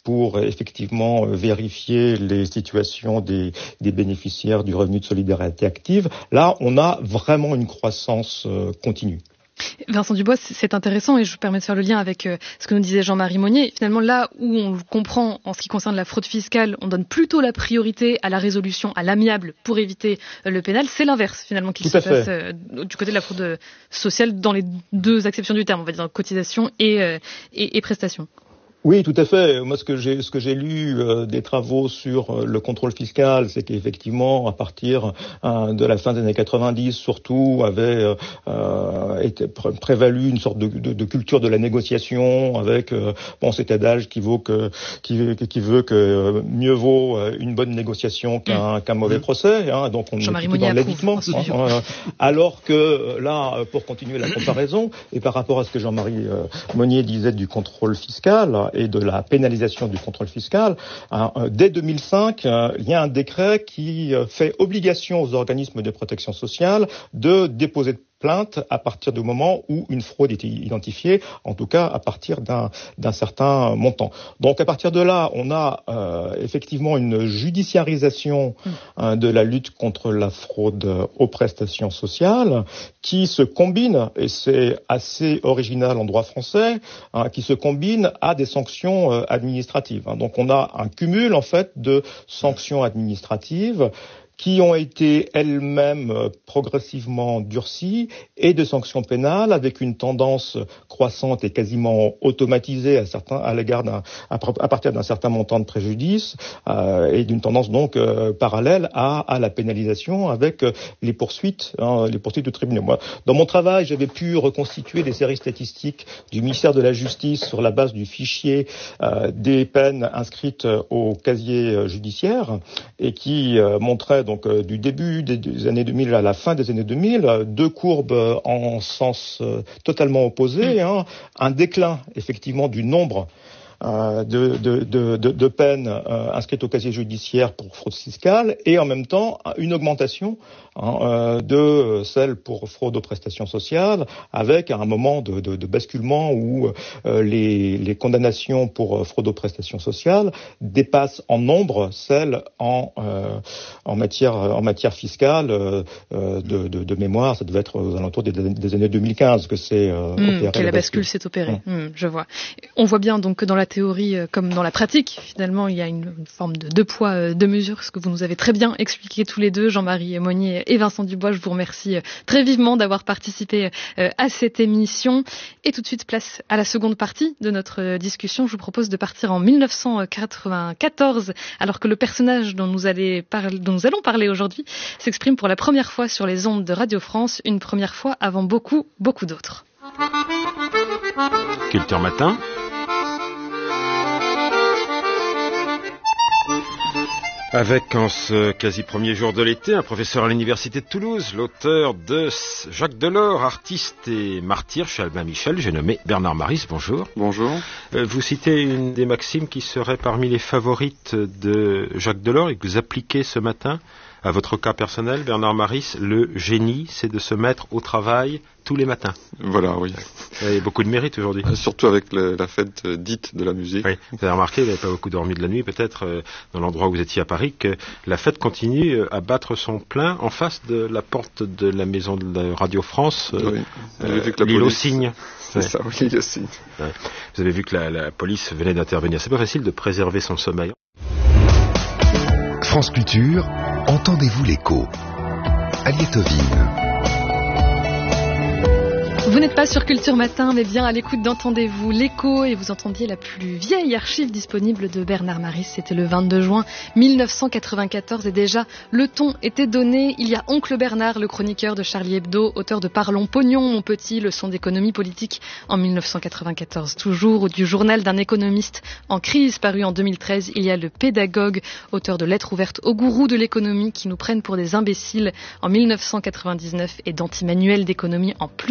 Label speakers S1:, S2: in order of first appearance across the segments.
S1: pour effectivement vérifier les situations des bénéficiaires du revenu de solidarité active. Là, on a vraiment une croissance continue.
S2: Vincent Dubois, c'est intéressant et je vous permets de faire le lien avec ce que nous disait Jean-Marie Monnier. Finalement, là où on comprend en ce qui concerne la fraude fiscale, on donne plutôt la priorité à la résolution, à l'amiable pour éviter le pénal. C'est l'inverse finalement qui se passe du côté de la fraude sociale dans les deux acceptions du terme, on va dire cotisation et prestations.
S1: Oui, tout à fait. Moi, ce que j'ai lu des travaux sur le contrôle fiscal, c'est qu'effectivement, à partir de la fin des années 90, surtout, avait été prévalu une sorte de culture de la négociation, avec cet adage qui veut que mieux vaut une bonne négociation qu'un mauvais procès. Donc, on est plutôt dans l'évitement. Alors que là, pour continuer la comparaison, et par rapport à ce que Jean-Marie Monnier disait du contrôle fiscal et de la pénalisation du contrôle fiscal, dès 2005, il y a un décret qui fait obligation aux organismes de protection sociale de déposer plainte à partir du moment où une fraude est identifiée, en tout cas à partir d'un certain montant. Donc à partir de là, on a effectivement une judiciarisation de la lutte contre la fraude aux prestations sociales qui se combine, et c'est assez original en droit français, qui se combine à des sanctions administratives. Donc on a un cumul en fait de sanctions administratives qui ont été elles-mêmes progressivement durcies, et de sanctions pénales avec une tendance croissante et quasiment automatisée à partir d'un certain montant de préjudice, et d'une tendance donc parallèle à la pénalisation avec les poursuites de tribunaux. Moi, dans mon travail, j'avais pu reconstituer des séries statistiques du ministère de la Justice sur la base du fichier des peines inscrites au casier judiciaire, et qui montraient donc du début des années 2000 à la fin des années 2000, deux courbes en sens totalement opposé, un déclin effectivement du nombre de peines inscrites au casier judiciaire pour fraude fiscale, et en même temps une augmentation de celles pour fraude aux prestations sociales, avec un moment de basculement où les condamnations pour fraude aux prestations sociales dépassent en nombre celles en matière fiscale de mémoire. Ça devait être aux alentours des années 2015 que c'est opéré.
S2: Que la bascule s'est opérée. Je vois. On voit bien donc que dans la théorie comme dans la pratique, finalement, il y a une forme de deux poids, deux mesures, ce que vous nous avez très bien expliqué tous les deux, Jean-Marie Monnier et Vincent Dubois. Je vous remercie très vivement d'avoir participé à cette émission. Et tout de suite, place à la seconde partie de notre discussion. Je vous propose de partir en 1994, alors que le personnage dont nous allons parler aujourd'hui s'exprime pour la première fois sur les ondes de Radio France, une première fois avant beaucoup d'autres.
S3: Culture Matin. Avec, en ce quasi premier jour de l'été, un professeur à l'université de Toulouse, l'auteur de Jacques Delors, artiste et martyr chez Albin Michel, j'ai nommé Bernard Maris. Bonjour.
S4: Bonjour.
S3: Vous citez une des maximes qui serait parmi les favorites de Jacques Delors et que vous appliquez ce matin à votre cas personnel, Bernard Maris. Le génie, c'est de se mettre au travail tous les matins.
S4: Voilà, oui.
S3: Vous avez beaucoup de mérite aujourd'hui.
S4: Surtout avec la fête dite de la musique.
S3: Oui. Vous avez remarqué, vous n'avez pas beaucoup dormi de la nuit, peut-être, dans l'endroit où vous étiez à Paris, que la fête continue à battre son plein en face de la porte de la maison de Radio France, l'île aux Cygnes.
S4: C'est ça, oui, l'île aux Cygnes.
S3: Ouais. Vous avez vu que la police venait d'intervenir. C'est pas facile de préserver son sommeil.
S5: France Culture, entendez-vous l'écho? Aliette Ovine.
S2: Vous n'êtes pas sur Culture Matin, mais bien à l'écoute d'Entendez-vous l'écho, et vous entendiez la plus vieille archive disponible de Bernard Maris. C'était le 22 juin 1994, et déjà le ton était donné. Il y a Oncle Bernard, le chroniqueur de Charlie Hebdo, auteur de Parlons Pognon, mon petit, leçon d'économie politique en 1994 toujours, ou du journal d'un économiste en crise paru en 2013. Il y a le pédagogue, auteur de Lettres ouvertes aux gourous de l'économie qui nous prennent pour des imbéciles en 1999, et d'anti-manuel d'économie en plusieurs tomes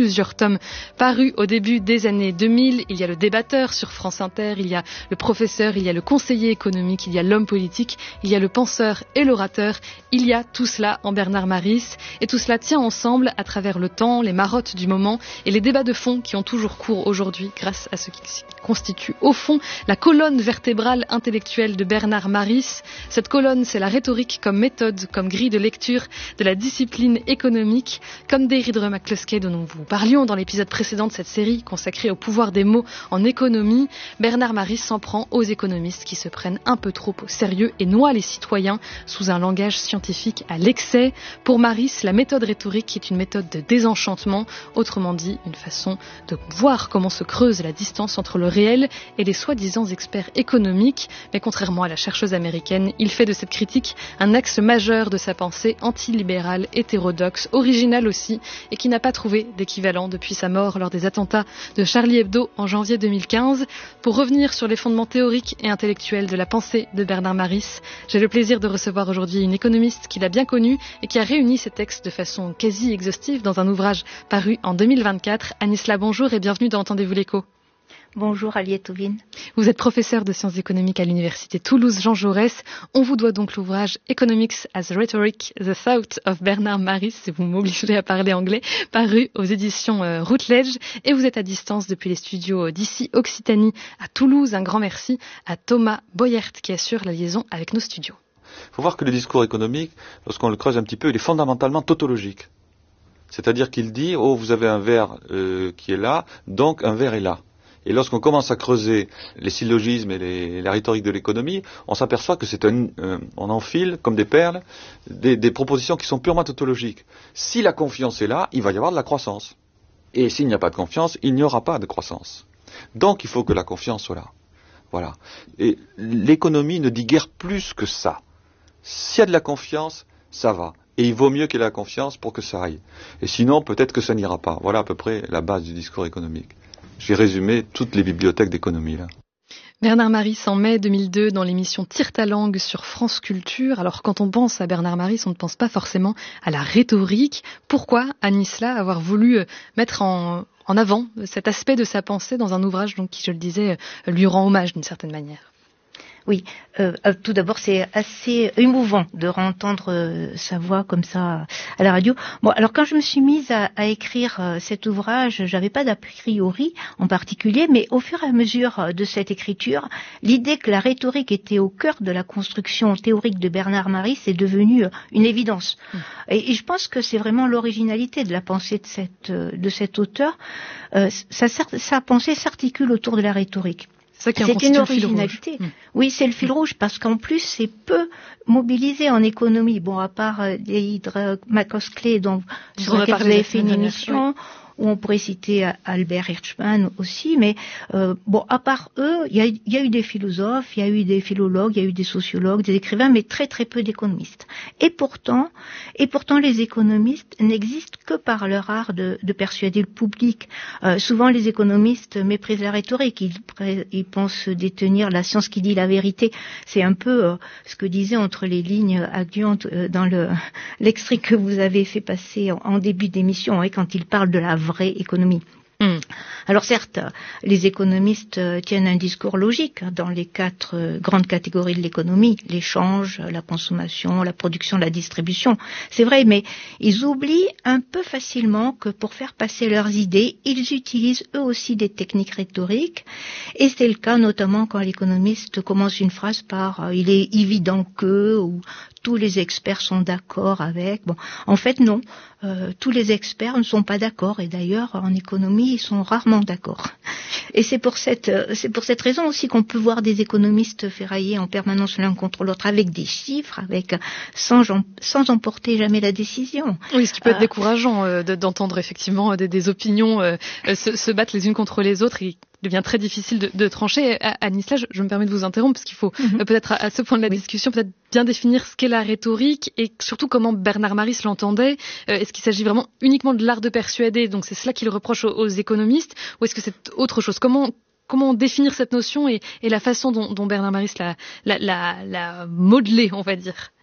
S2: tome paru au début des années 2000. Il y a le débatteur sur France Inter, il y a le professeur, il y a le conseiller économique, il y a l'homme politique, il y a le penseur et l'orateur. Il y a tout cela en Bernard Maris. Et tout cela tient ensemble à travers le temps, les marottes du moment et les débats de fond qui ont toujours cours aujourd'hui grâce à ce qui constitue au fond la colonne vertébrale intellectuelle de Bernard Maris. Cette colonne, c'est la rhétorique comme méthode, comme grille de lecture de la discipline économique, comme Deirdre McCluskey dont nous vous parlions dans l'épisode précédent de cette série consacrée au pouvoir des mots en économie. Bernard Maris s'en prend aux économistes qui se prennent un peu trop au sérieux et noient les citoyens sous un langage scientifique à l'excès. Pour Maris, la méthode rhétorique est une méthode de désenchantement, autrement dit une façon de voir comment se creuse la distance entre le réel et les soi-disant experts économiques. Mais contrairement à la chercheuse américaine, il fait de cette critique un axe majeur de sa pensée antilibérale, hétérodoxe, originale aussi, et qui n'a pas trouvé d'équivalent depuis sa mort lors des attentats de Charlie Hebdo en janvier 2015. Pour revenir sur les fondements théoriques et intellectuels de la pensée de Bernard Maris, j'ai le plaisir de recevoir aujourd'hui une économiste qui l'a bien connue et qui a réuni ses textes de façon quasi exhaustive dans un ouvrage paru en 2024. Anisla, bonjour et bienvenue dans Entendez-vous l'écho.
S6: Bonjour Aliette Ovine.
S2: Vous êtes professeur de sciences économiques à l'université Toulouse Jean Jaurès. On vous doit donc l'ouvrage Economics as Rhetoric, The Thought of Bernard Maris, si vous m'obligez à parler anglais, paru aux éditions Routledge. Et vous êtes à distance depuis les studios d'ici Occitanie à Toulouse. Un grand merci à Thomas Boyert qui assure la liaison avec nos studios.
S7: Il faut voir que le discours économique, lorsqu'on le creuse un petit peu, il est fondamentalement tautologique. C'est-à-dire qu'il dit, vous avez un verre qui est là, donc un verre est là. Et lorsqu'on commence à creuser les syllogismes et la rhétorique de l'économie, on s'aperçoit que on enfile, comme des perles, des propositions qui sont purement tautologiques. Si la confiance est là, il va y avoir de la croissance. Et s'il n'y a pas de confiance, il n'y aura pas de croissance. Donc il faut que la confiance soit là. Voilà. Et l'économie ne dit guère plus que ça. S'il y a de la confiance, ça va. Et il vaut mieux qu'il y ait la confiance pour que ça aille. Et sinon, peut-être que ça n'ira pas. Voilà à peu près la base du discours économique. J'ai résumé toutes les bibliothèques d'économie là.
S2: Bernard Maris en mai 2002 dans l'émission Tire ta langue sur France Culture. Alors quand on pense à Bernard Maris, on ne pense pas forcément à la rhétorique. Pourquoi Anisla avoir voulu mettre en avant cet aspect de sa pensée dans un ouvrage donc, qui, je le disais, lui rend hommage d'une certaine manière?
S6: Oui, tout d'abord c'est assez émouvant de entendre sa voix comme ça à la radio. Bon, alors quand je me suis mise à écrire cet ouvrage, j'avais pas d'a priori en particulier, mais au fur et à mesure de cette écriture, l'idée que la rhétorique était au cœur de la construction théorique de Bernard Maris est devenue une évidence. Et je pense que c'est vraiment l'originalité de la pensée de cet auteur. Sa pensée s'articule autour de la rhétorique.
S2: C'est une originalité.
S6: Oui, c'est le fil rouge parce qu'en plus, c'est peu mobilisé en économie. Bon, à part Deirdre McCluskey, sur laquelle vous avez fait une émission, oui. Où on pourrait citer Albert Hirschman aussi, mais à part eux, il y a eu des philosophes, il y a eu des philologues, il y a eu des sociologues, des écrivains, mais très très peu d'économistes. Et pourtant, les économistes n'existent que par leur art de persuader le public. Souvent, les économistes méprisent la rhétorique, ils pensent détenir la science qui dit la vérité. C'est un peu ce que disait entre les lignes Aguillon dans l'extrait que vous avez fait passer en début d'émission, quand il parle de la vraie économie. Alors certes, les économistes tiennent un discours logique dans les 4 grandes catégories de l'économie, l'échange, la consommation, la production, la distribution. C'est vrai, mais ils oublient un peu facilement que pour faire passer leurs idées, ils utilisent eux aussi des techniques rhétoriques. Et c'est le cas notamment quand l'économiste commence une phrase par « il est évident que » ou « tous les experts sont d'accord avec ». Bon, en fait non, tous les experts ne sont pas d'accord et d'ailleurs en économie ils sont rarement d'accord. Et c'est pour cette raison aussi qu'on peut voir des économistes ferrailler en permanence l'un contre l'autre avec des chiffres, sans emporter jamais la décision.
S2: Oui, ce qui peut être décourageant d'entendre effectivement des opinions se battre les unes contre les autres. Et il devient très difficile de trancher. Anisla, je me permets de vous interrompre parce qu'il faut peut-être à ce point de la discussion peut-être bien définir ce qu'est la rhétorique et surtout comment Bernard Maris l'entendait. Est-ce qu'il s'agit vraiment uniquement de l'art de persuader, donc c'est cela qu'il reproche aux économistes, ou est-ce que c'est autre chose? Comment définir cette notion et la façon dont Bernard Maris l'a modelée, on va dire?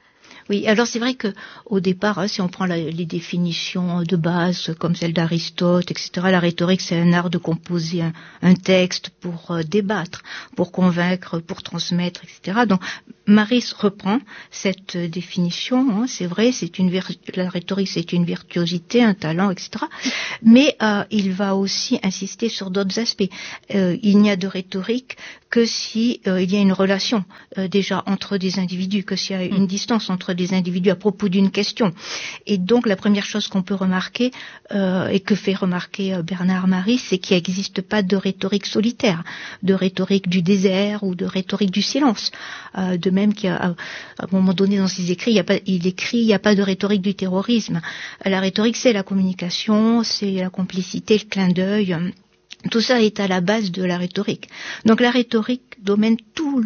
S6: Oui, alors c'est vrai que au départ, si on prend les définitions de base comme celle d'Aristote, etc., la rhétorique c'est un art de composer un texte pour débattre, pour convaincre, pour transmettre, etc. Donc Maris reprend cette définition. C'est vrai, la rhétorique c'est une virtuosité, un talent, etc. Mais il va aussi insister sur d'autres aspects. Il n'y a de rhétorique que si il y a une relation déjà entre des individus, que s'il y a une distance entre des individus à propos d'une question. Et donc la première chose qu'on peut remarquer et que fait remarquer Bernard Maris, c'est qu'il n'existe pas de rhétorique solitaire, de rhétorique du désert ou de rhétorique du silence. De même qu'à un moment donné dans ses écrits, il n'y a pas de rhétorique du terrorisme. La rhétorique, c'est la communication, c'est la complicité, le clin d'œil. Tout ça est à la base de la rhétorique. Donc la rhétorique domine tout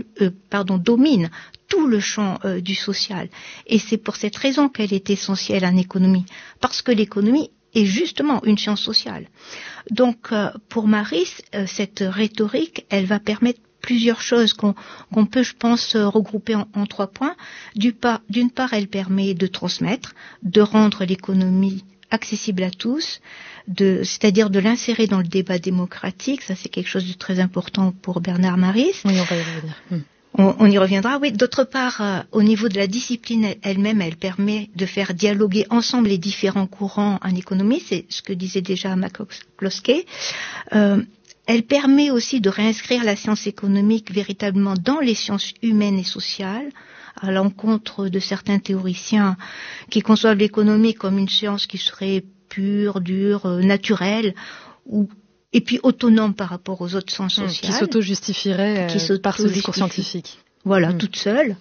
S6: le champ du social. Et c'est pour cette raison qu'elle est essentielle en économie. Parce que l'économie est justement une science sociale. Donc pour Maris, cette rhétorique, elle va permettre plusieurs choses qu'on peut, je pense, regrouper en 3 points. D'une part, elle permet de transmettre, de rendre l'économie accessible à tous, c'est-à-dire de l'insérer dans le débat démocratique. Ça, c'est quelque chose de très important pour Bernard Maris.
S2: Oui, on va y revenir.
S6: On y reviendra, oui. D'autre part, au niveau de la discipline elle-même, elle permet de faire dialoguer ensemble les différents courants en économie. C'est ce que disait déjà McCloskey. Elle permet aussi de réinscrire la science économique véritablement dans les sciences humaines et sociales, à l'encontre de certains théoriciens qui conçoivent l'économie comme une science qui serait pure, dure, naturelle, et puis autonome par rapport aux autres sciences sociales.
S2: Qui s'auto-justifierait par ce discours scientifique.
S6: Voilà, toute seule.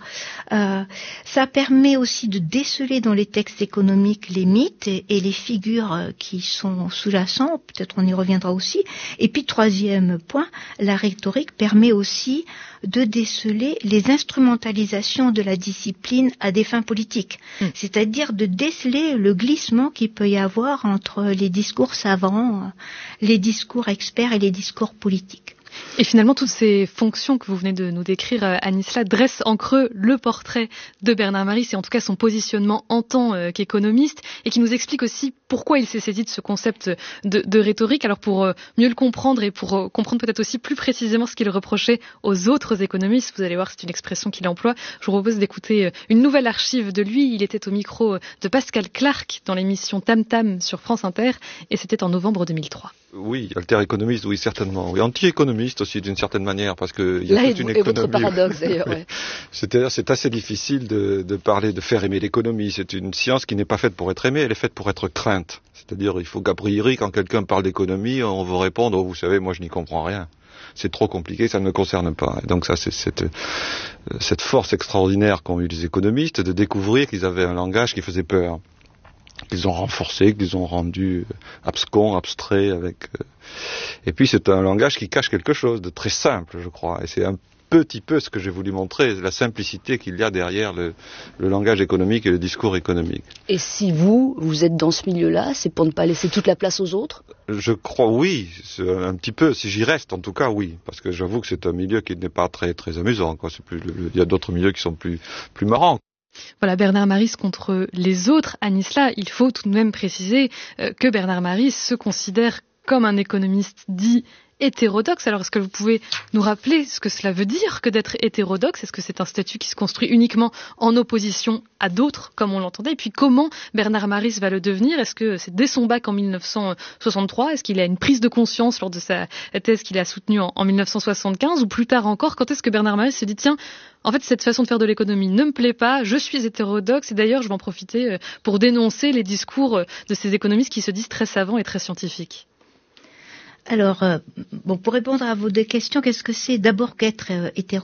S6: Ça permet aussi de déceler dans les textes économiques les mythes et les figures qui sont sous-jacents. Peut-être on y reviendra aussi. Et puis, 3e point, la rhétorique permet aussi de déceler les instrumentalisations de la discipline à des fins politiques. C'est-à-dire de déceler le glissement qu'il peut y avoir entre les discours savants, les discours experts et les discours politiques.
S2: Et finalement, toutes ces fonctions que vous venez de nous décrire, Anisla, dressent en creux le portrait de Bernard Maris et en tout cas son positionnement en tant qu'économiste, et qui nous explique aussi pourquoi il s'est saisi de ce concept de rhétorique. Alors pour mieux le comprendre et pour comprendre peut-être aussi plus précisément ce qu'il reprochait aux autres économistes, vous allez voir, c'est une expression qu'il emploie, je vous propose d'écouter une nouvelle archive de lui. Il était au micro de Pascal Clark dans l'émission Tam Tam sur France Inter, et c'était en novembre 2003.
S7: Oui, alter-économiste, oui, certainement. Oui, anti-économiste aussi, d'une certaine manière, parce que il y a toute une économie.
S8: Votre paradoxe, d'ailleurs, ouais.
S7: C'est assez difficile de parler de faire aimer l'économie. C'est une science qui n'est pas faite pour être aimée, elle est faite pour être crainte. C'est-à-dire, il faut qu'a priori, quand quelqu'un parle d'économie, on veut répondre, oh, vous savez, moi, je n'y comprends rien. C'est trop compliqué, ça ne me concerne pas. Et donc ça, c'est cette force extraordinaire qu'ont eu les économistes de découvrir qu'ils avaient un langage qui faisait peur, qu'ils ont renforcé, qu'ils ont rendu abscons, abstrait, et puis c'est un langage qui cache quelque chose de très simple, je crois, et c'est un petit peu ce que j'ai voulu montrer, la simplicité qu'il y a derrière le langage économique et le discours économique.
S8: Et si vous êtes dans ce milieu-là, c'est pour ne pas laisser toute la place aux autres ?
S7: Je crois, oui, un petit peu, si j'y reste, en tout cas, oui, parce que j'avoue que c'est un milieu qui n'est pas très, très amusant, quoi. Il y a d'autres milieux qui sont plus marrants.
S2: Voilà, Bernard Maris contre les autres. Anisla, il faut tout de même préciser que Bernard Maris se considère comme un économiste dit hétérodoxe. Alors, est-ce que vous pouvez nous rappeler ce que cela veut dire que d'être hétérodoxe ? Est-ce que c'est un statut qui se construit uniquement en opposition à d'autres, comme on l'entendait ? Et puis, comment Bernard Maris va le devenir ? Est-ce que c'est dès son bac en 1963 ? Est-ce qu'il a une prise de conscience lors de sa thèse qu'il a soutenue en 1975 ? Ou plus tard encore, quand est-ce que Bernard Maris se dit « Tiens, en fait, cette façon de faire de l'économie ne me plaît pas, je suis hétérodoxe » et d'ailleurs, je vais en profiter pour dénoncer les discours de ces économistes qui se disent très savants et très scientifiques.
S6: Alors, pour répondre à vos 2 questions, qu'est-ce que c'est d'abord qu'être hétérodoxe ?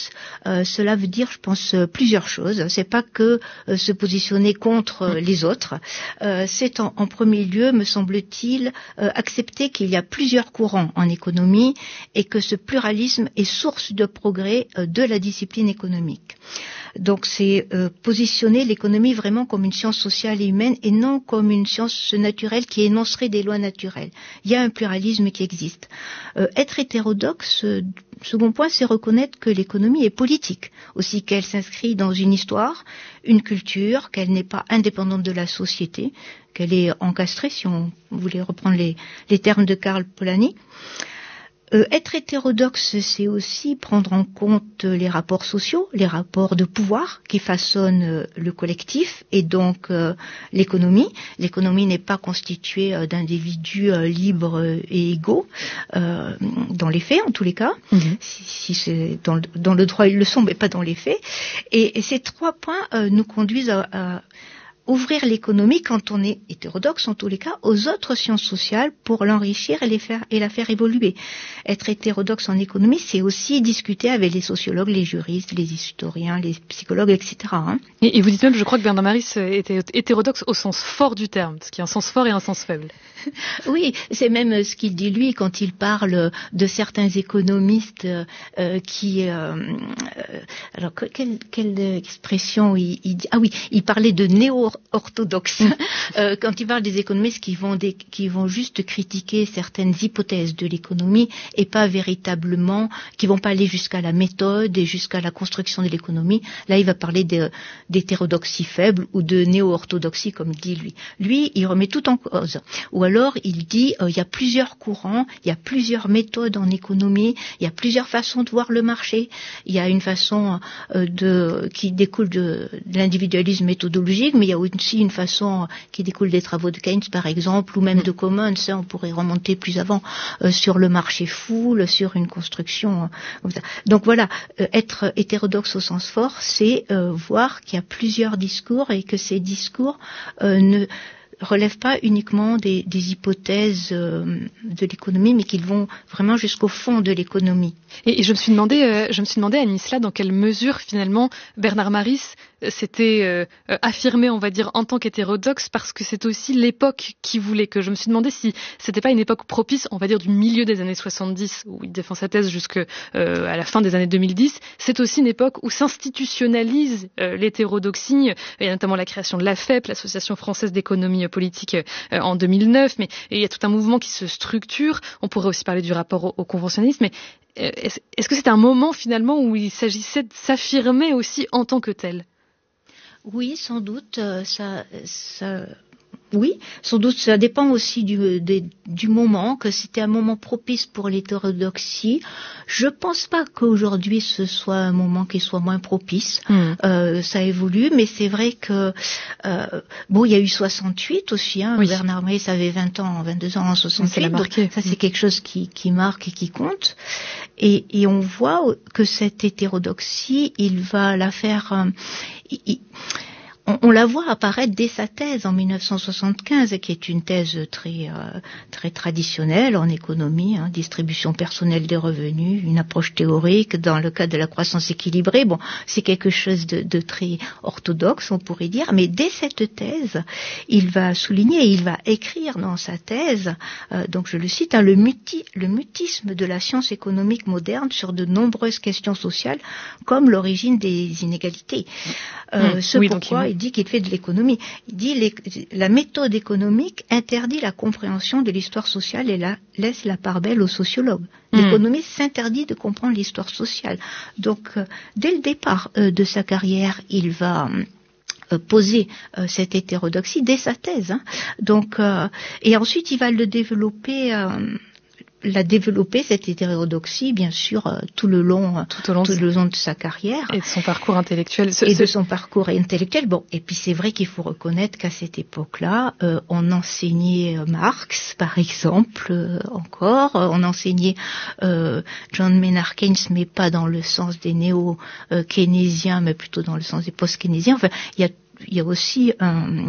S6: Cela veut dire, je pense, plusieurs choses. C'est pas que se positionner contre les autres. C'est en premier lieu, me semble-t-il, accepter qu'il y a plusieurs courants en économie et que ce pluralisme est source de progrès de la discipline économique. Donc c'est positionner l'économie vraiment comme une science sociale et humaine et non comme une science naturelle qui énoncerait des lois naturelles. Il y a un pluralisme qui existe. Être hétérodoxe, second point, c'est reconnaître que l'économie est politique, aussi qu'elle s'inscrit dans une histoire, une culture, qu'elle n'est pas indépendante de la société, qu'elle est encastrée, si on voulait reprendre les termes de Karl Polanyi. Être hétérodoxe, c'est aussi prendre en compte les rapports sociaux, les rapports de pouvoir qui façonnent le collectif et donc l'économie. L'économie n'est pas constituée d'individus libres et égaux, dans les faits en tous les cas. Si c'est dans le droit ils le sont, mais pas dans les faits. Et ces 3 points nous conduisent à ouvrir l'économie, quand on est hétérodoxe en tous les cas, aux autres sciences sociales pour l'enrichir et la faire évoluer. Être hétérodoxe en économie, c'est aussi discuter avec les sociologues, les juristes, les historiens, les psychologues, etc.
S2: Et vous dites même, je crois que Bernard Maris était hétérodoxe au sens fort du terme, parce qu'il y a un sens fort et un sens faible.
S6: Oui, c'est même ce qu'il dit lui quand il parle de certains économistes qui... alors, quelle expression il dit? Ah oui, il parlait de néo-orthodoxes. Quand il parle des économistes qui vont juste critiquer certaines hypothèses de l'économie et pas véritablement, qui vont pas aller jusqu'à la méthode et jusqu'à la construction de l'économie. Là, il va parler d'hétérodoxie faible ou de néo-orthodoxie, comme dit lui. Lui, il remet tout en cause. Ou alors, il dit, il y a plusieurs courants, il y a plusieurs méthodes en économie, il y a plusieurs façons de voir le marché. Il y a une façon qui découle de l'individualisme méthodologique, mais il y a aussi une façon qui découle des travaux de Keynes, par exemple, ou même de Commons. On pourrait remonter plus avant sur le marché foule, sur une construction. Donc voilà, être hétérodoxe au sens fort, c'est voir qu'il y a plusieurs discours et que ces discours ne relèvent pas uniquement des hypothèses de l'économie, mais qu'ils vont vraiment jusqu'au fond de l'économie.
S2: Et je me suis demandé, Anisla, dans quelle mesure finalement Bernard Maris s'était affirmé, on va dire, en tant qu'hétérodoxe, parce que c'est aussi l'époque qui voulait que. Je me suis demandé si c'était pas une époque propice, on va dire, du milieu des années 70, où il défend sa thèse jusqu'à la fin des années 2010. C'est aussi une époque où s'institutionnalise l'hétérodoxie. Il y a notamment la création de l'AFEP, l'Association française d'économie politique, en 2009, mais il y a tout un mouvement qui se structure. On pourrait aussi parler du rapport au conventionnalisme, mais est-ce que c'est un moment finalement où il s'agissait de s'affirmer aussi en tant que tel?
S6: Oui, sans doute, oui, sans doute, ça dépend aussi du moment, que c'était un moment propice pour l'hétérodoxie. Je pense pas qu'aujourd'hui ce soit un moment qui soit moins propice. Ça évolue, mais c'est vrai que il y a eu 68 aussi. Oui. Bernard Maris avait 22 ans en 68. Donc, ça c'est quelque chose qui marque et qui compte. Et on voit que cette hétérodoxie, il va la faire. On la voit apparaître dès sa thèse en 1975, qui est une thèse très traditionnelle en économie, distribution personnelle des revenus, une approche théorique dans le cadre de la croissance équilibrée. Bon, c'est quelque chose de très orthodoxe, on pourrait dire, mais dès cette thèse, il va souligner, il va écrire dans sa thèse, donc je le cite, le mutisme de la science économique moderne sur de nombreuses questions sociales, comme l'origine des inégalités. Pourquoi il dit qu'il fait de l'économie. Il dit la méthode économique interdit la compréhension de l'histoire sociale et laisse la part belle aux sociologues. L'économie s'interdit de comprendre l'histoire sociale. Donc, dès le départ de sa carrière, il va poser cette hétérodoxie dès sa thèse. Donc, et ensuite, il va le développer. Cette hétérodoxie, bien sûr, tout le long de sa carrière.
S2: Et de son parcours intellectuel.
S6: Bon, et puis c'est vrai qu'il faut reconnaître qu'à cette époque-là, on enseignait Marx, par exemple, encore. On enseignait John Maynard Keynes, mais pas dans le sens des néo-keynésiens, mais plutôt dans le sens des post-keynésiens. Enfin, il y a aussi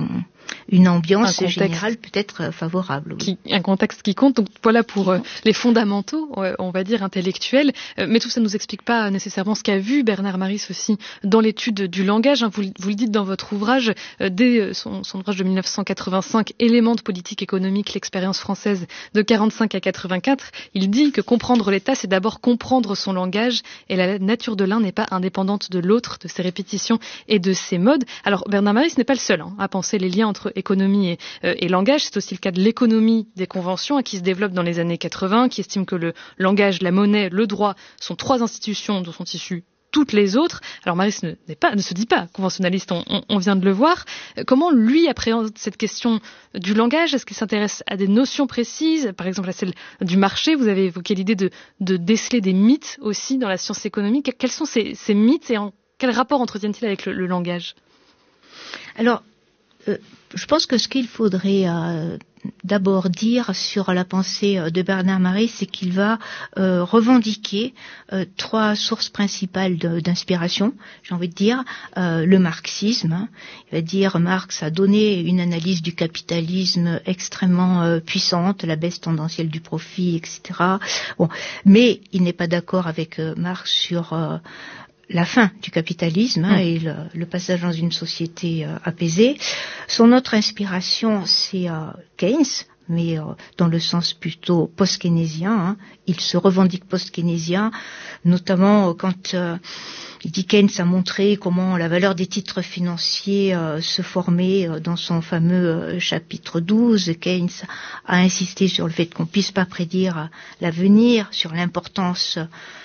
S6: une ambiance générale peut-être favorable. Oui.
S2: Un contexte qui compte. Donc voilà pour les fondamentaux, on va dire, intellectuels. Mais tout ça ne nous explique pas nécessairement ce qu'a vu Bernard Maris aussi dans l'étude du langage. Vous le dites dans votre ouvrage, dès son ouvrage de 1985, Éléments de politique économique, l'expérience française de 45 à 84, il dit que comprendre l'État, c'est d'abord comprendre son langage, et la nature de l'un n'est pas indépendante de l'autre, de ses répétitions et de ses modes. Alors Bernard Maris n'est pas le seul à penser les liens entre économie et langage. C'est aussi le cas de l'économie des conventions qui se développe dans les années 80, qui estime que le langage, la monnaie, le droit sont trois institutions dont sont issues toutes les autres. Alors Maris ne se dit pas conventionnaliste, on vient de le voir. Comment lui appréhende cette question du langage? Est-ce qu'il s'intéresse à des notions précises, par exemple à celle du marché? Vous avez évoqué l'idée de déceler des mythes aussi dans la science économique. Quels sont ces mythes et quel rapport entretiennent-ils avec le langage?
S6: Alors, je pense que ce qu'il faudrait d'abord dire sur la pensée de Bernard Maris, c'est qu'il va revendiquer trois sources principales d'inspiration, j'ai envie de dire. Le marxisme, il va dire Marx a donné une analyse du capitalisme extrêmement puissante, la baisse tendancielle du profit, etc. Bon, mais il n'est pas d'accord avec Marx sur la fin du capitalisme et le passage dans une société apaisée. Son autre inspiration, c'est Keynes, mais dans le sens plutôt post-keynésien. Il se revendique post-keynésien, notamment quand il dit Keynes a montré comment la valeur des titres financiers se formait dans son fameux chapitre 12. Keynes a insisté sur le fait qu'on ne puisse pas prédire l'avenir, sur l'importance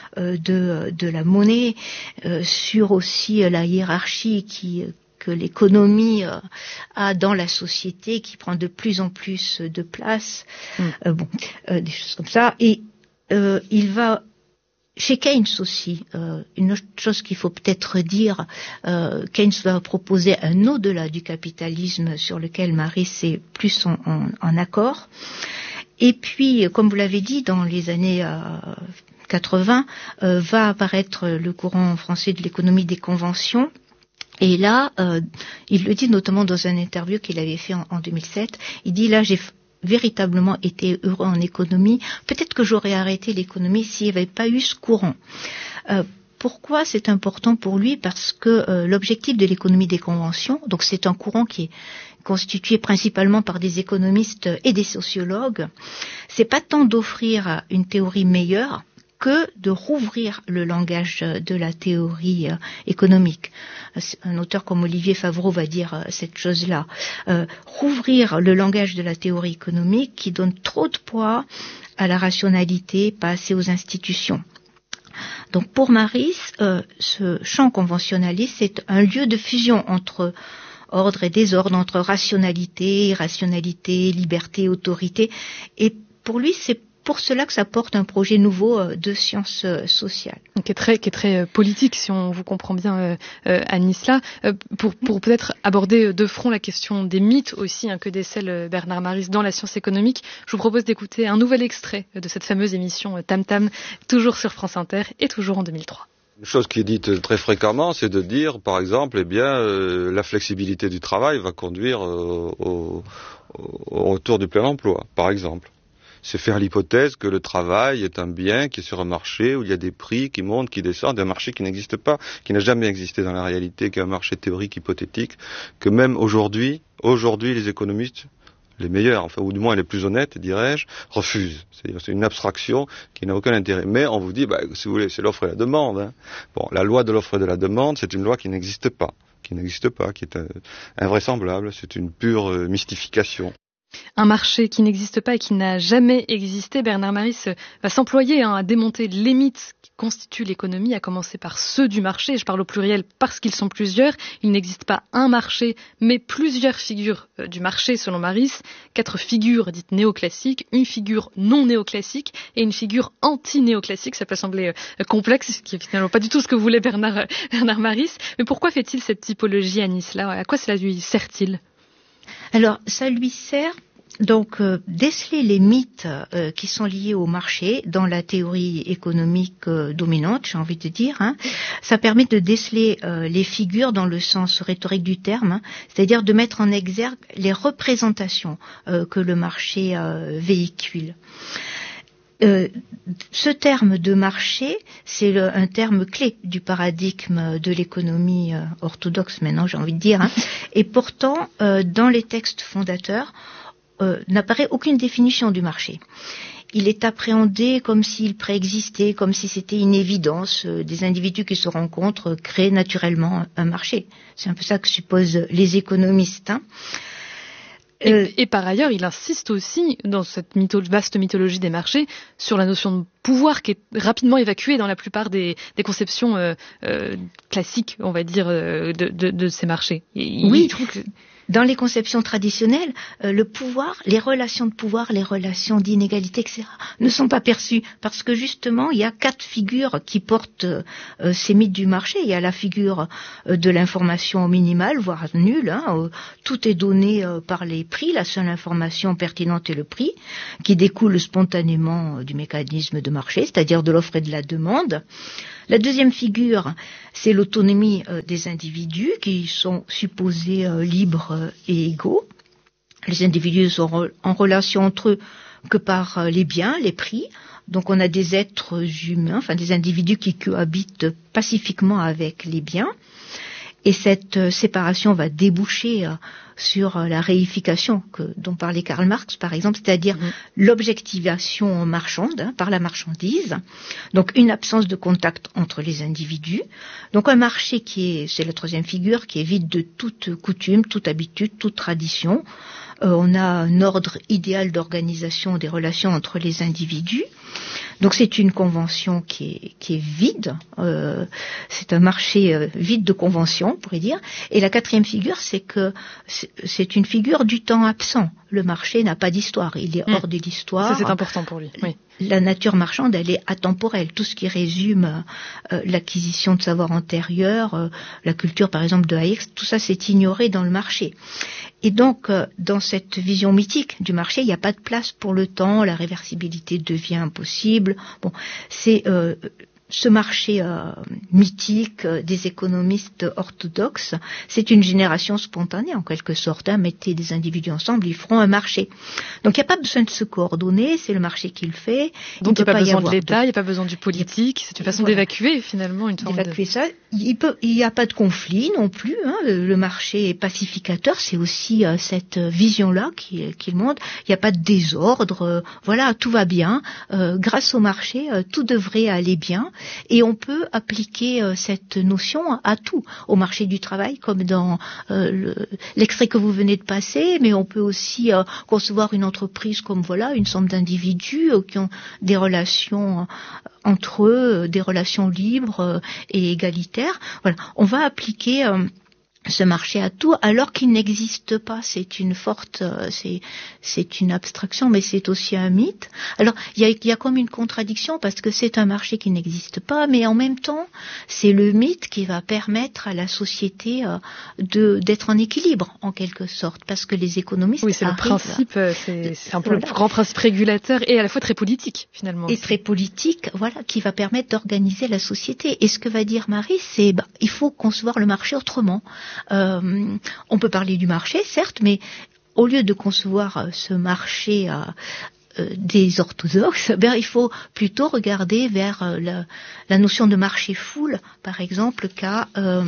S6: de la monnaie, sur aussi la hiérarchie que l'économie a dans la société, qui prend de plus en plus de place, des choses comme ça. Et il va chez Keynes aussi, une autre chose qu'il faut peut-être dire, Keynes va proposer un au-delà du capitalisme sur lequel Maris est plus en accord. Et puis, comme vous l'avez dit, dans les années 80, va apparaître le courant français de l'économie des conventions. Et là, il le dit notamment dans une interview qu'il avait fait en 2007, il dit là, j'ai véritablement été heureux en économie. Peut-être que j'aurais arrêté l'économie s'il n'y avait pas eu ce courant. Pourquoi c'est important pour lui? Parce que l'objectif de l'économie des conventions, donc c'est un courant qui est constitué principalement par des économistes et des sociologues, c'est pas tant d'offrir une théorie meilleure que de rouvrir le langage de la théorie économique. Un auteur comme Olivier Favreau va dire cette chose-là. Rouvrir le langage de la théorie économique qui donne trop de poids à la rationalité, pas assez aux institutions. Donc pour Maris, ce champ conventionnaliste, c'est un lieu de fusion entre ordre et désordre, entre rationalité, irrationalité, liberté, autorité. Et pour lui, c'est pour cela que ça porte un projet nouveau de sciences sociales.
S2: Qui est très politique, si on vous comprend bien, Anisla. Pour peut-être aborder de front la question des mythes aussi que décèle Bernard Maris dans la science économique, je vous propose d'écouter un nouvel extrait de cette fameuse émission Tam Tam, toujours sur France Inter et toujours en 2003.
S7: Une chose qui est dite très fréquemment, c'est de dire, par exemple, la flexibilité du travail va conduire au retour du plein emploi, par exemple. C'est faire l'hypothèse que le travail est un bien qui est sur un marché où il y a des prix qui montent, qui descendent, un marché qui n'existe pas, qui n'a jamais existé dans la réalité, qui est un marché théorique hypothétique, que même aujourd'hui, les économistes, les meilleurs, enfin, ou du moins les plus honnêtes, dirais-je, refusent. C'est-à-dire, c'est une abstraction qui n'a aucun intérêt. Mais on vous dit, si vous voulez, c'est l'offre et la demande. Bon, la loi de l'offre et de la demande, c'est une loi qui n'existe pas, qui est invraisemblable, c'est une pure mystification.
S2: Un marché qui n'existe pas et qui n'a jamais existé. Bernard Maris va s'employer à démonter les mythes qui constituent l'économie, à commencer par ceux du marché. Je parle au pluriel parce qu'ils sont plusieurs. Il n'existe pas un marché, mais plusieurs figures du marché, selon Maris. 4 figures dites néoclassiques, une figure non néoclassique et une figure anti-néoclassique. Ça peut sembler complexe, ce qui est finalement pas du tout ce que voulait Bernard Maris. Mais pourquoi fait-il cette typologie, Anisla? À quoi cela lui sert-il?
S6: Alors, ça lui sert Donc, déceler les mythes qui sont liés au marché dans la théorie économique dominante, j'ai envie de dire, ça permet de déceler les figures dans le sens rhétorique du terme, c'est-à-dire de mettre en exergue les représentations que le marché véhicule. Ce terme de marché, c'est un terme clé du paradigme de l'économie orthodoxe maintenant, j'ai envie de dire, et pourtant, dans les textes fondateurs, n'apparaît aucune définition du marché. Il est appréhendé comme s'il préexistait, comme si c'était une évidence. Des individus qui se rencontrent créent naturellement un marché. C'est un peu ça que supposent les économistes.
S2: Et par ailleurs, il insiste aussi, dans cette vaste mythologie des marchés, sur la notion de pouvoir qui est rapidement évacuée dans la plupart des conceptions classiques, on va dire, de ces marchés.
S6: Oui, je trouve que dans les conceptions traditionnelles, le pouvoir, les relations de pouvoir, les relations d'inégalité, etc., ne sont pas perçues parce que justement, il y a 4 figures qui portent ces mythes du marché. Il y a la figure de l'information minimale, voire nulle. Tout est donné par les prix. La seule information pertinente est le prix, qui découle spontanément du mécanisme de marché, c'est-à-dire de l'offre et de la demande. La deuxième figure, c'est l'autonomie des individus qui sont supposés libres et égaux. Les individus sont en relation entre eux que par les biens, les prix. Donc on a des êtres humains, enfin des individus qui cohabitent pacifiquement avec les biens. Et cette séparation va déboucher sur la réification dont parlait Karl Marx, par exemple, c'est-à-dire l'objectivation marchande par la marchandise. Donc une absence de contact entre les individus. Donc un marché c'est la troisième figure, qui est vide de toute coutume, toute habitude, toute tradition. On a un ordre idéal d'organisation des relations entre les individus. Donc c'est une convention qui est vide, c'est un marché vide de convention, on pourrait dire. Et la quatrième figure, c'est que c'est une figure du temps absent. Le marché n'a pas d'histoire, il est hors de l'histoire.
S2: Ça c'est important pour lui, oui.
S6: La nature marchande, elle est atemporelle. Tout ce qui résume l'acquisition de savoir antérieur, la culture par exemple de Hayek, tout ça c'est ignoré dans le marché. Et donc, dans cette vision mythique du marché, il n'y a pas de place pour le temps, la réversibilité devient impossible. Bon, c'est ce marché mythique des économistes orthodoxes, c'est une génération spontanée en quelque sorte. Mettez des individus ensemble, ils feront un marché. Donc il n'y a pas besoin de se coordonner, c'est le marché qui le fait.
S2: Donc il n'y a pas besoin de l'État, il n'y a pas besoin du politique, c'est une façon d'évacuer finalement une forme
S6: d'évacuer ça. Il n'y a pas de conflit non plus. Le marché est pacificateur, c'est aussi cette vision-là qu'il montre. Il n'y a pas de désordre, voilà, tout va bien. Grâce au marché, tout devrait aller bien. Et on peut appliquer cette notion à tout, au marché du travail, comme dans l'extrait que vous venez de passer, mais on peut aussi concevoir une entreprise comme voilà, une somme d'individus qui ont des relations entre eux, des relations libres et égalitaires. Voilà, on va appliquer ce marché à tout, alors qu'il n'existe pas. C'est une abstraction, mais c'est aussi un mythe. Alors, il y a comme une contradiction, parce que c'est un marché qui n'existe pas, mais en même temps, c'est le mythe qui va permettre à la société d'être en équilibre, en quelque sorte, parce que les économistes...
S2: Oui, c'est le principe, c'est un peu le grand principe régulateur, et à la fois très politique, finalement.
S6: Et très politique, voilà, qui va permettre d'organiser la société. Et ce que va dire Marie, c'est, il faut concevoir le marché autrement. On peut parler du marché, certes, mais au lieu de concevoir ce marché des orthodoxes, il faut plutôt regarder vers la notion de marché foule, par exemple, qu'a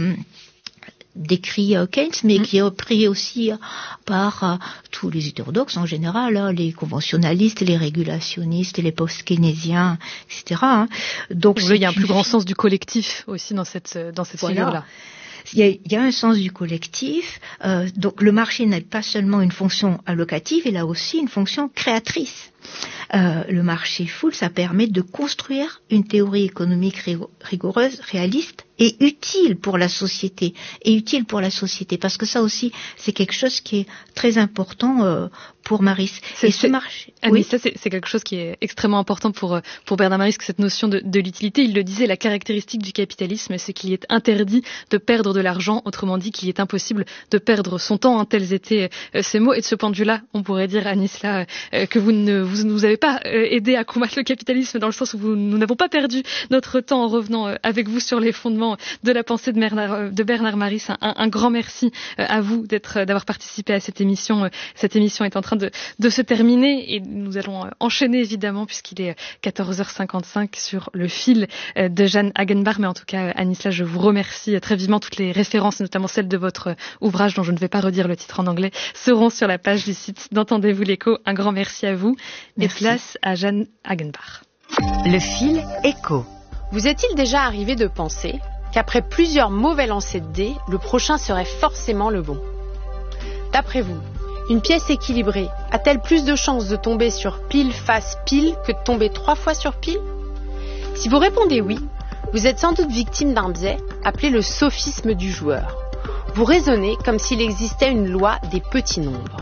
S6: décrit Keynes, mais qui est repris aussi par tous les hétérodoxes en général, les conventionnalistes, les régulationnistes, les post-keynésiens, etc.
S2: Donc il y a un plus grand sens du collectif aussi dans cette figure-là.
S6: Il y a un sens du collectif, donc le marché n'a pas seulement une fonction allocative, il a aussi une fonction créatrice. le marché full, ça permet de construire une théorie économique rigoureuse, réaliste et utile pour la société. Parce que ça aussi, c'est quelque chose qui est très important pour Maris. Et ce marché...
S2: Annie, ça c'est quelque chose qui est extrêmement important pour Bernard Maris, cette notion de l'utilité. Il le disait, la caractéristique du capitalisme, c'est qu'il est interdit de perdre de l'argent, autrement dit qu'il est impossible de perdre son temps, hein, tels étaient ces mots. Et de ce point de vue-là, on pourrait dire, Anisla, que vous ne nous avez pas aidé à combattre le capitalisme, dans le sens où nous n'avons pas perdu notre temps en revenant avec vous sur les fondements de la pensée de Bernard Maris. Un grand merci à vous d'avoir participé à cette émission. Cette émission est en train de se terminer et nous allons enchaîner évidemment puisqu'il est 14h55 sur le fil de Jeanne Hagenbach. Mais en tout cas, Anisla, je vous remercie très vivement. Toutes les références, notamment celles de votre ouvrage dont je ne vais pas redire le titre en anglais, seront sur la page du site d'Entendez-vous l'écho. Un grand merci à vous. Merci. Et place à Jeanne Hagenbach.
S9: Le fil écho. Vous est-il déjà arrivé de penser qu'après plusieurs mauvais lancers de dés, le prochain serait forcément le bon? D'après vous, une pièce équilibrée a-t-elle plus de chances de tomber sur pile face pile que de tomber 3 fois sur pile? Si vous répondez oui, vous êtes sans doute victime d'un biais appelé le sophisme du joueur. Vous raisonnez comme s'il existait une loi des petits nombres.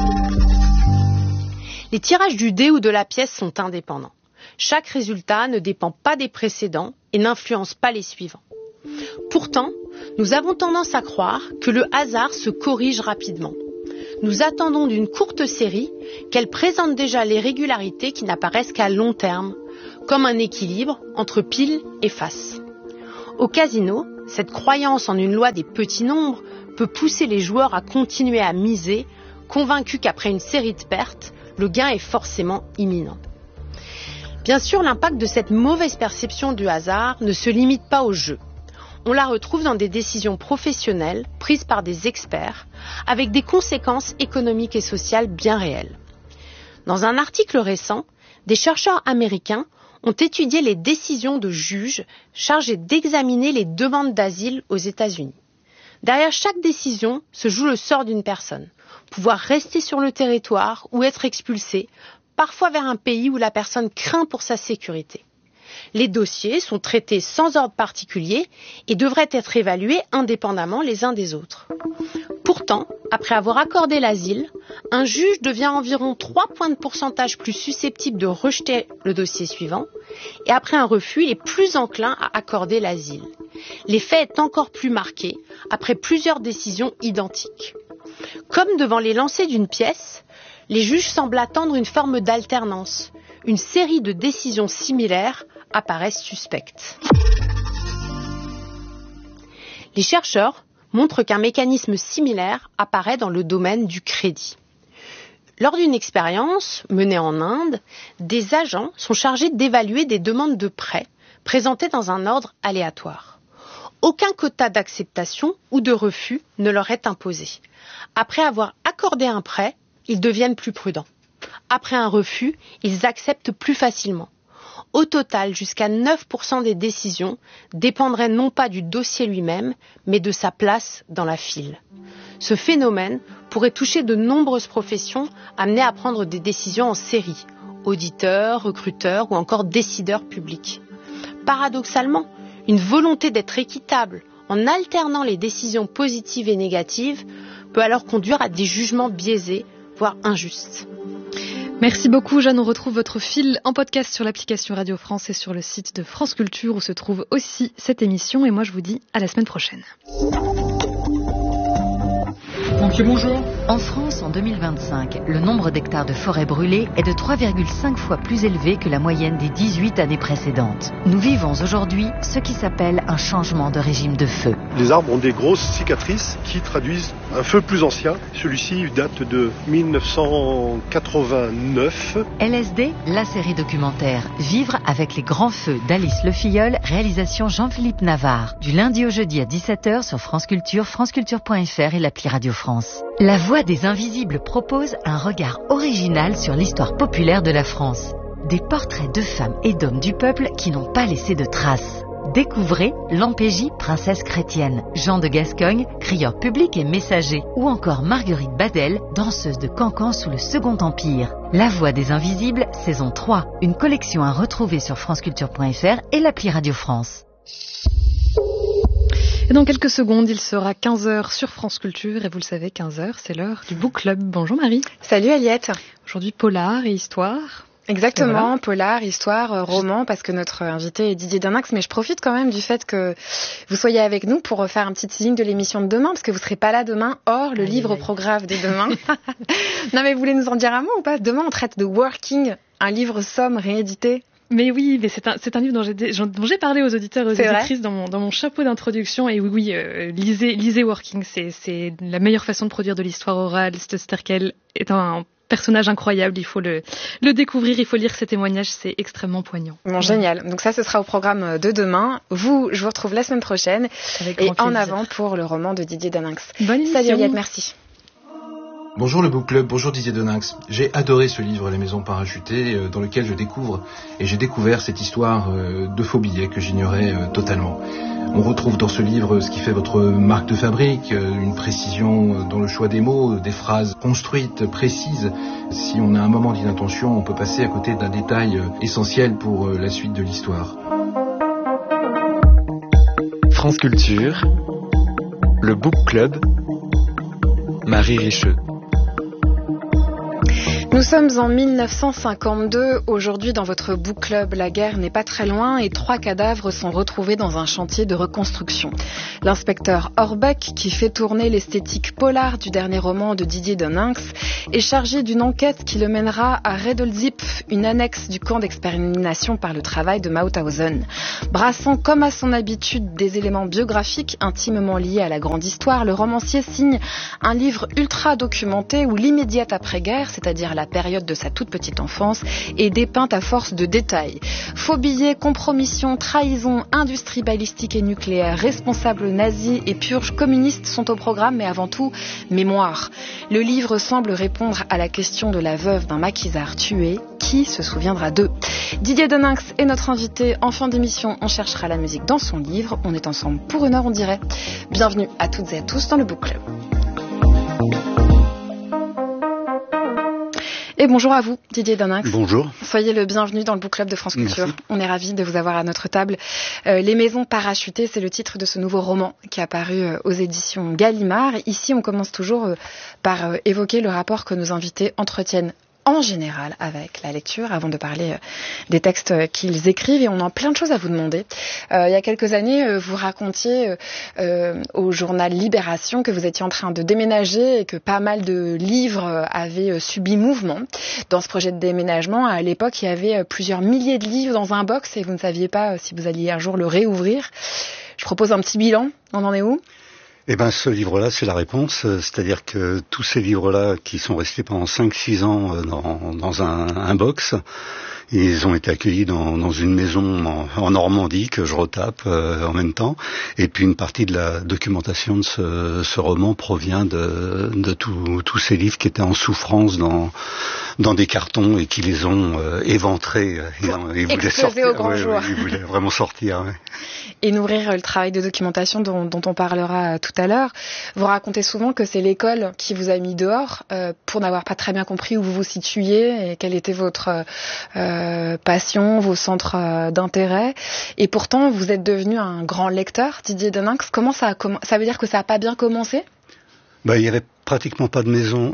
S9: Les tirages du dé ou de la pièce sont indépendants. Chaque résultat ne dépend pas des précédents et n'influence pas les suivants. Pourtant, nous avons tendance à croire que le hasard se corrige rapidement. Nous attendons d'une courte série qu'elle présente déjà les régularités qui n'apparaissent qu'à long terme, comme un équilibre entre pile et face. Au casino, cette croyance en une loi des petits nombres peut pousser les joueurs à continuer à miser, convaincus qu'après une série de pertes, le gain est forcément imminent. Bien sûr, l'impact de cette mauvaise perception du hasard ne se limite pas au jeu. On la retrouve dans des décisions professionnelles prises par des experts, avec des conséquences économiques et sociales bien réelles. Dans un article récent, des chercheurs américains ont étudié les décisions de juges chargés d'examiner les demandes d'asile aux États-Unis. Derrière chaque décision se joue le sort d'une personne, pouvoir rester sur le territoire ou être expulsée, parfois vers un pays où la personne craint pour sa sécurité. Les dossiers sont traités sans ordre particulier et devraient être évalués indépendamment les uns des autres. Pourtant, après avoir accordé l'asile, un juge devient environ 3 points de pourcentage plus susceptible de rejeter le dossier suivant et après un refus, il est plus enclin à accorder l'asile. L'effet est encore plus marqué après plusieurs décisions identiques. Comme devant les lancers d'une pièce, les juges semblent attendre une forme d'alternance. Une série de décisions similaires apparaissent suspectes. Les chercheurs montrent qu'un mécanisme similaire apparaît dans le domaine du crédit. Lors d'une expérience menée en Inde, des agents sont chargés d'évaluer des demandes de prêts présentées dans un ordre aléatoire. Aucun quota d'acceptation ou de refus ne leur est imposé. Après avoir accordé un prêt, ils deviennent plus prudents. Après un refus, ils acceptent plus facilement. Au total, jusqu'à 9% des décisions dépendraient non pas du dossier lui-même, mais de sa place dans la file. Ce phénomène pourrait toucher de nombreuses professions amenées à prendre des décisions en série, auditeurs, recruteurs ou encore décideurs publics. Paradoxalement, une volonté d'être équitable en alternant les décisions positives et négatives peut alors conduire à des jugements biaisés, voire injustes.
S2: Merci beaucoup Jeanne, on retrouve votre fil en podcast sur l'application Radio France et sur le site de France Culture où se trouve aussi cette émission et moi je vous dis à la semaine prochaine.
S10: Pompier, bonjour.
S11: En France, en 2025, le nombre d'hectares de forêts brûlées est de 3,5 fois plus élevé que la moyenne des 18 années précédentes. Nous vivons aujourd'hui ce qui s'appelle un changement de régime de feu.
S12: Les arbres ont des grosses cicatrices qui traduisent un feu plus ancien. Celui-ci date de 1989.
S11: LSD, la série documentaire Vivre avec les grands feux d'Alice Le Filleul, réalisation Jean-Philippe Navarre. Du lundi au jeudi à 17h sur France Culture, franceculture.fr et l'appli Radio France. La Voix des Invisibles propose un regard original sur l'histoire populaire de la France. Des portraits de femmes et d'hommes du peuple qui n'ont pas laissé de traces. Découvrez Lampégie, princesse chrétienne, Jean de Gascogne, crieur public et messager, ou encore Marguerite Badel, danseuse de cancan sous le Second Empire. La Voix des Invisibles, saison 3, une collection à retrouver sur franceculture.fr et l'appli Radio France.
S2: Et dans quelques secondes, il sera 15h sur France Culture. Et vous le savez, 15h, c'est l'heure du Book Club. Bonjour Marie.
S13: Salut Aliette.
S2: Aujourd'hui, polar et histoire.
S13: Exactement,
S2: voilà.
S13: Polar, histoire, roman, parce que notre invité est Didier Deninx. Mais je profite quand même du fait que vous soyez avec nous pour faire un petit teasing de l'émission de demain, parce que vous serez pas là demain. Or, le livre programme de demain. Non mais vous voulez nous en dire un mot ou pas? Demain, on traite de Working, un livre somme réédité.
S2: Mais oui, mais c'est un livre dont j'ai parlé aux auditeurs et aux éditrices dans mon chapeau d'introduction. Et oui, lisez Working, c'est la meilleure façon de produire de l'histoire orale. Sterkel est un personnage incroyable, il faut le découvrir, il faut lire ses témoignages, c'est extrêmement poignant.
S13: Bon, génial. Donc ça, ce sera au programme de demain. Je vous retrouve la semaine prochaine. Et en avant pour le roman de Didier Deninx.
S2: Bonne émission.
S13: Salut Aliette, merci.
S14: Bonjour le Book Club, bonjour Didier Deninx. J'ai adoré ce livre Les Maisons Parachutées dans lequel j'ai découvert cette histoire de faux billets que j'ignorais totalement. On retrouve dans ce livre ce qui fait votre marque de fabrique, une précision dans le choix des mots, des phrases construites, précises. Si on a un moment d'inattention, on peut passer à côté d'un détail essentiel pour la suite de l'histoire.
S15: France Culture, le Book Club, Marie Richeux.
S13: Nous sommes en 1952. Aujourd'hui, dans votre book club, la guerre n'est pas très loin et 3 cadavres sont retrouvés dans un chantier de reconstruction. L'inspecteur Orbeck, qui fait tourner l'esthétique polar du dernier roman de Didier Deninx, est chargé d'une enquête qui le mènera à Redolzip, une annexe du camp d'extermination par le travail de Mauthausen. Brassant comme à son habitude des éléments biographiques intimement liés à la grande histoire, le romancier signe un livre ultra documenté où l'immédiate après-guerre, c'est-à-dire la période de sa toute petite enfance, est dépeinte à force de détails. Faux billets, compromission, trahison, industrie balistique et nucléaire, responsables nazis et purges communistes sont au programme, mais avant tout, mémoire. Le livre semble répondre à la question de la veuve d'un maquisard tué. Qui se souviendra d'eux? Didier Deninx est notre invité. En fin d'émission, on cherchera la musique dans son livre. On est ensemble pour 1 heure, on dirait. Bienvenue à toutes et à tous dans le Book Club. Et bonjour à vous, Didier Deninx.
S16: Bonjour.
S13: Soyez le bienvenu dans le Book Club de France Culture.
S16: Merci.
S13: On est ravis de vous avoir à notre table. Les Maisons Parachutées, c'est le titre de ce nouveau roman qui est apparu aux éditions Gallimard. Ici, on commence toujours par évoquer le rapport que nos invités entretiennent en général avec la lecture, avant de parler des textes qu'ils écrivent, et on a plein de choses à vous demander. Il y a quelques années, vous racontiez au journal Libération que vous étiez en train de déménager et que pas mal de livres avaient subi mouvement. Dans ce projet de déménagement, à l'époque, il y avait plusieurs milliers de livres dans un box et vous ne saviez pas si vous alliez un jour le réouvrir. Je propose un petit bilan. On en est où ?
S16: Eh ben, ce livre-là, c'est la réponse. C'est-à-dire que tous ces livres-là, qui sont restés pendant 5-6 ans dans un box, ils ont été accueillis dans une maison en Normandie que je retape en même temps. Et puis une partie de la documentation de ce roman provient de tous ces livres qui étaient en souffrance dans des cartons et qui les ont éventrés. Ils voulaient sortir.
S13: Au grand jour.
S16: Ils voulaient vraiment sortir. Ouais.
S13: Et nourrir le travail de documentation dont on parlera tout à l'heure. Vous racontez souvent que c'est l'école qui vous a mis dehors pour n'avoir pas très bien compris où vous vous situiez et quelle était votre passion, vos centres d'intérêt. Et pourtant, vous êtes devenu un grand lecteur, Didier Deninx. Comment ça veut dire que ça n'a pas bien commencé ?
S16: Il y avait pratiquement pas de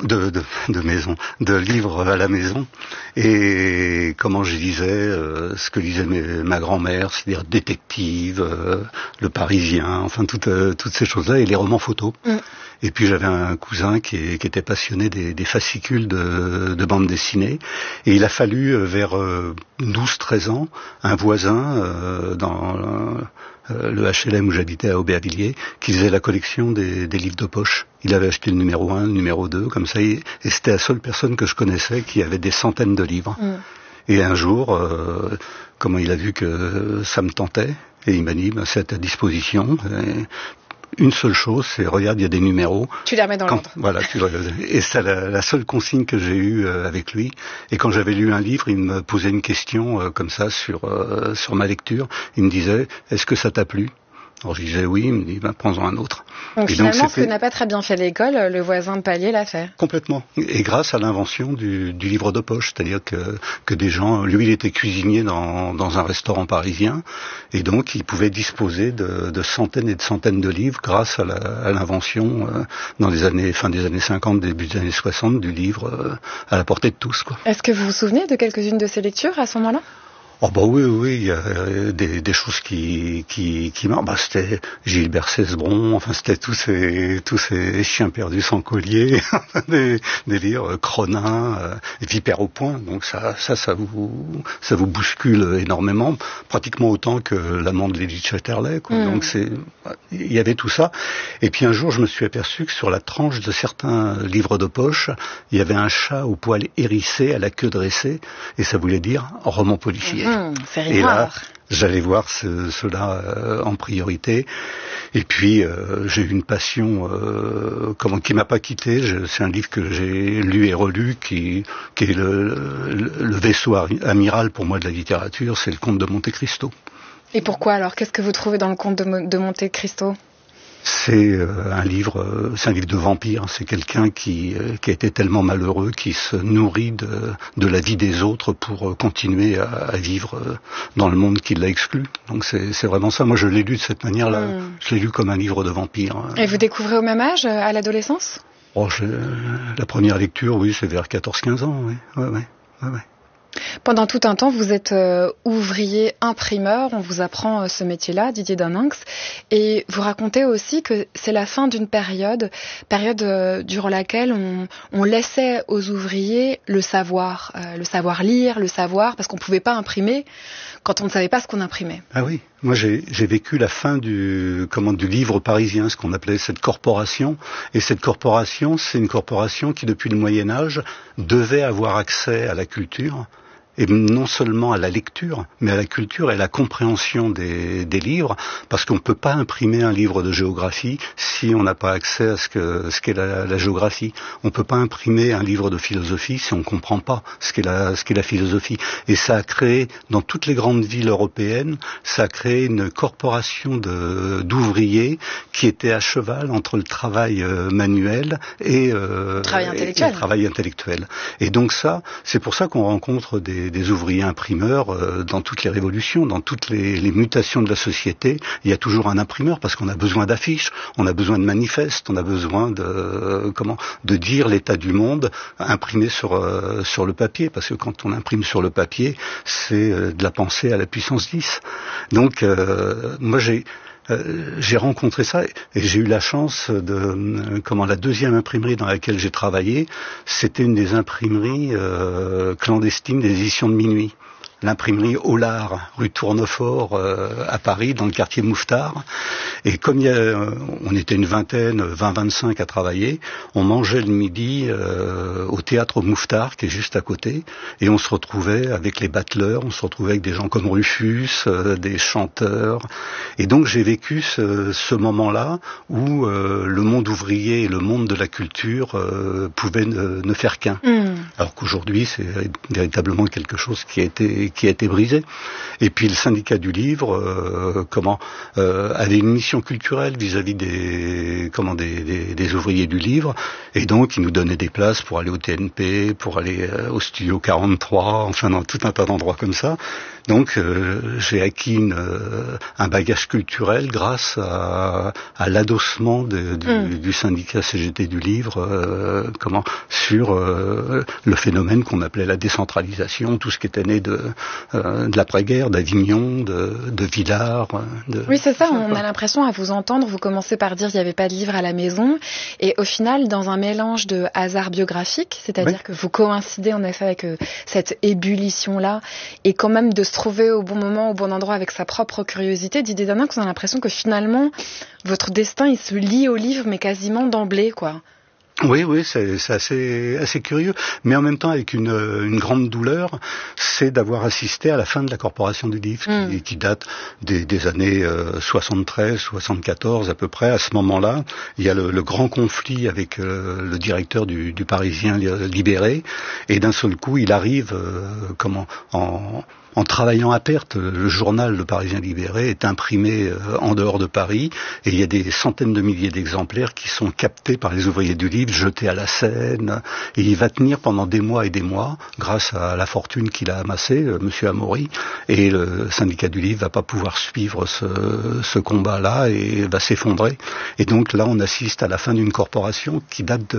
S16: livres à la maison. Et comment je lisais ce que lisait ma grand-mère, c'est-à-dire détective, Le Parisien, enfin toutes ces choses-là, et les romans photos. Et puis j'avais un cousin qui était passionné des fascicules de bande dessinée. Et il a fallu, vers 12-13 ans, un voisin dans le HLM où j'habitais à Aubervilliers, qui faisait la collection des livres de poche. Il avait acheté le numéro 1, le numéro 2, comme ça, et c'était la seule personne que je connaissais qui avait des centaines de livres. Et un jour, comment il a vu que ça me tentait, et il m'a dit, c'est à ta disposition. une seule chose, c'est regarde, il y a des numéros.
S2: Tu les remets dans l'ordre.
S16: Voilà, et c'est la seule consigne que j'ai eue avec lui. Et quand j'avais lu un livre, il me posait une question comme ça sur ma lecture. Il me disait, est-ce que ça t'a plu ? Alors je disais oui, il me dit prends-en un autre.
S2: Donc finalement, ce que n'a pas très bien fait l'école, le voisin de palier l'a fait.
S16: Complètement. Et grâce à l'invention du livre de poche, c'est-à-dire que des gens, lui il était cuisinier dans un restaurant parisien, et donc il pouvait disposer de centaines et de centaines de livres grâce à l'invention dans fin des années 50, début des années 60, du livre à la portée de tous, quoi.
S2: Est-ce que vous vous souvenez de quelques-unes de ces lectures à ce moment-là ?
S16: Oh bah oui, il y a des choses qui marquent. Bah c'était Gilbert Cesbron, enfin c'était tous ces chiens perdus sans collier, des livres Cronin, Vipère au point. Donc ça vous bouscule énormément, pratiquement autant que l'amant de Lady Chatterley, quoi. Donc il y avait tout ça. Et puis un jour, je me suis aperçu que sur la tranche de certains livres de poche, il y avait un chat au poil hérissé, à la queue dressée, et ça voulait dire roman policier.
S2: Et
S16: là, j'allais voir cela en priorité. Et puis, j'ai eu une passion qui m'a pas quitté. C'est un livre que j'ai lu et relu, qui est le vaisseau amiral pour moi de la littérature. C'est le Comte de Monte Cristo.
S2: Et pourquoi alors ? Qu'est-ce que vous trouvez dans le Comte de Monte Cristo ?
S16: C'est un livre de vampire. C'est quelqu'un qui a été tellement malheureux, qui se nourrit de la vie des autres pour continuer à vivre dans le monde qui l'a exclu. Donc c'est vraiment ça. Moi, je l'ai lu de cette manière-là. Je l'ai lu comme un livre de vampire.
S2: Et vous découvrez au même âge, à l'adolescence ?
S16: La première lecture, oui, c'est vers 14-15 ans. Oui. Ouais.
S2: Pendant tout un temps, vous êtes ouvrier imprimeur, on vous apprend ce métier-là, Didier Doninx, et vous racontez aussi que c'est la fin d'une période durant laquelle on laissait aux ouvriers le savoir lire, le savoir, parce qu'on ne pouvait pas imprimer quand on ne savait pas ce qu'on imprimait.
S16: Ah oui, moi j'ai vécu la fin du livre parisien, ce qu'on appelait cette corporation, et cette corporation, c'est une corporation qui depuis le Moyen-Âge devait avoir accès à la culture, et non seulement à la lecture, mais à la culture et à la compréhension des livres, parce qu'on ne peut pas imprimer un livre de géographie si on n'a pas accès à ce qu'est la géographie. On ne peut pas imprimer un livre de philosophie si on ne comprend pas ce qu'est la philosophie. Et ça a créé, dans toutes les grandes villes européennes, ça a créé une corporation d'ouvriers qui étaient à cheval entre le travail manuel et le travail intellectuel. Et donc c'est pour ça qu'on rencontre des ouvriers imprimeurs dans toutes les révolutions, dans toutes les mutations de la société. Il y a toujours un imprimeur parce qu'on a besoin d'affiches, on a besoin de manifestes, on a besoin de dire l'état du monde imprimé sur le papier, parce que quand on imprime sur le papier, c'est de la pensée à la puissance 10. Donc moi j'ai rencontré ça et j'ai eu la chance la deuxième imprimerie dans laquelle j'ai travaillé, c'était une des imprimeries clandestines des éditions de minuit. L'imprimerie Hollard, rue Tournefort, à Paris, dans le quartier Mouffetard. Et comme on était une vingtaine, 20-25 à travailler, on mangeait le midi au théâtre Mouffetard, qui est juste à côté, et on se retrouvait avec les battleurs, on se retrouvait avec des gens comme Rufus, des chanteurs. Et donc j'ai vécu ce moment-là où le monde ouvrier et le monde de la culture pouvaient ne faire qu'un. Alors qu'aujourd'hui, c'est véritablement quelque chose qui a été brisé. Et puis le syndicat du livre avait une mission culturelle vis-à-vis des ouvriers du livre, et donc ils nous donnaient des places pour aller au TNP, pour aller au Studio 43, enfin dans tout un tas d'endroits comme ça. Donc j'ai acquis un bagage culturel grâce à l'adossement du syndicat CGT du livre sur le phénomène qu'on appelait la décentralisation, tout ce qui était né de l'après-guerre, d'Avignon, de Villars.
S2: Oui, c'est ça, on a l'impression à vous entendre, vous commencez par dire qu'il n'y avait pas de livre à la maison, et au final, dans un mélange de hasard biographique, c'est-à-dire que vous coïncidez en effet avec cette ébullition-là, et quand même de se trouver au bon moment, au bon endroit avec sa propre curiosité, Didier Doninx, on a l'impression que finalement, votre destin, il se lie au livre, mais quasiment d'emblée, quoi.
S16: Oui, c'est assez curieux, mais en même temps avec une grande douleur, c'est d'avoir assisté à la fin de la Corporation du Livre, qui date des années 73, 74 à peu près. À ce moment-là, il y a le grand conflit avec le directeur du Parisien Libéré, et d'un seul coup, il arrive en travaillant à perte. Le journal Le Parisien Libéré est imprimé en dehors de Paris, et il y a des centaines de milliers d'exemplaires qui sont captés par les ouvriers du livre, jetés à la Seine, et il va tenir pendant des mois et des mois, grâce à la fortune qu'il a amassée, Monsieur Amaury, et le syndicat du livre va pas pouvoir suivre ce combat-là et va s'effondrer. Et donc là, on assiste à la fin d'une corporation qui date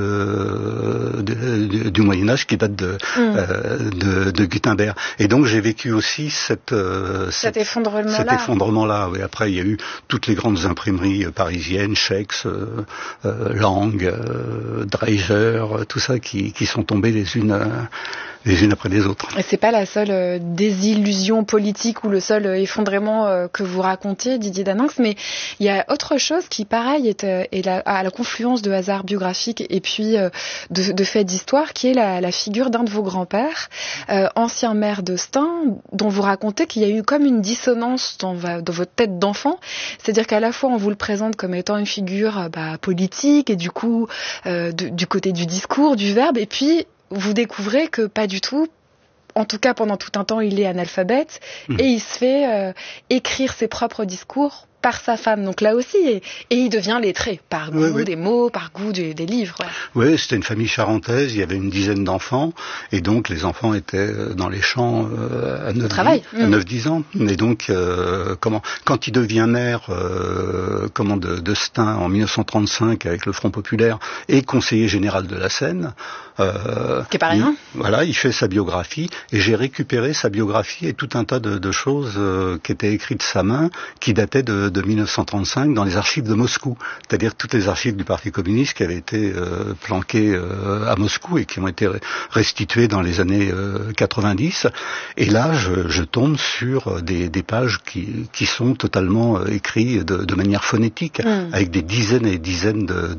S16: du Moyen-Âge, qui date de Gutenberg. Et donc j'ai vécu aussi cet effondrement-là. Oui. Après, il y a eu toutes les grandes imprimeries parisiennes, Schex, Lang, Dreiser, tout ça qui sont tombées les unes après les autres.
S13: Et c'est pas la seule désillusion politique ou le seul effondrement que vous racontiez, Didier Daninx, mais il y a autre chose qui, pareil, est à la confluence de hasard biographique et puis de faits d'histoire, qui est la figure d'un de vos grands-pères, ancien maire de Stein, dont vous racontez qu'il y a eu comme une dissonance dans votre tête d'enfant. C'est-à-dire qu'à la fois, on vous le présente comme étant une figure politique et du coup, du côté du discours, du verbe, et puis vous découvrez que pas du tout. En tout cas, pendant tout un temps, il est analphabète et il se fait écrire ses propres discours par sa femme. Donc là aussi, et il devient lettré par goût des mots, par goût des livres. Ouais.
S16: Oui, c'était une famille charentaise, il y avait une dizaine d'enfants, et donc les enfants étaient dans les champs à 9-10 ans. Et donc, quand il devient maire de Stein en 1935 avec le Front Populaire et conseiller général de la Seine,
S13: qui est pas rien.
S16: Voilà, il fait sa biographie, et j'ai récupéré sa biographie et tout un tas de choses qui étaient écrites de sa main, qui dataient de 1935 dans les archives de Moscou, c'est-à-dire toutes les archives du Parti communiste qui avaient été planquées à Moscou et qui ont été restituées dans les années 90. Et là, je tombe sur des pages qui sont totalement écrites de manière phonétique, avec des dizaines et des dizaines de